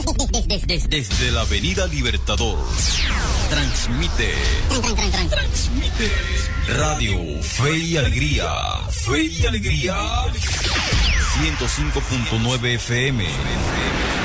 Desde la Avenida Libertador. Transmite Radio Fe y Alegría. Fe y Alegría. 105.9 FM.